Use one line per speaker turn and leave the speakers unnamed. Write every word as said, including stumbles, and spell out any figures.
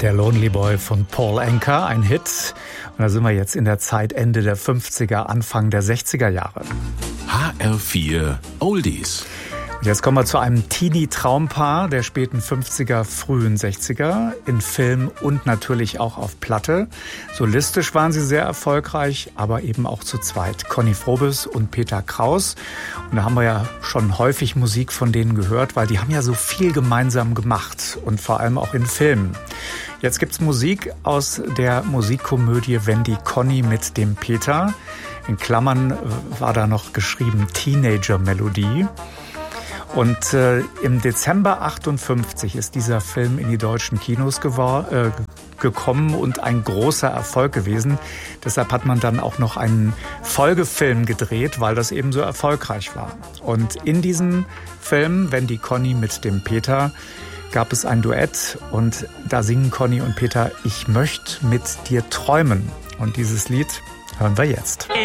Der Lonely Boy von Paul Anka, ein Hit. Und da sind wir jetzt in der Zeit Ende der fünfziger, Anfang der sechziger Jahre.
H R vier Oldies.
Und jetzt kommen wir zu einem Teenie-Traumpaar der späten fünfziger, frühen sechziger, in Film und natürlich auch auf Platte. Solistisch waren sie sehr erfolgreich, aber eben auch zu zweit. Conny Frobes und Peter Kraus. Und da haben wir ja schon häufig Musik von denen gehört, weil die haben ja so viel gemeinsam gemacht und vor allem auch in Filmen. Jetzt gibt's Musik aus der Musikkomödie Wenn die Conny mit dem Peter. In Klammern war da noch geschrieben Teenager-Melodie. Und äh, im Dezember achtundfünfzig ist dieser Film in die deutschen Kinos gewor- äh, gekommen und ein großer Erfolg gewesen. Deshalb hat man dann auch noch einen Folgefilm gedreht, weil das eben so erfolgreich war. Und in diesem Film, Wenn die Conny mit dem Peter, gab es ein Duett und da singen Conny und Peter, ich möchte mit dir träumen. Und dieses Lied hören wir jetzt.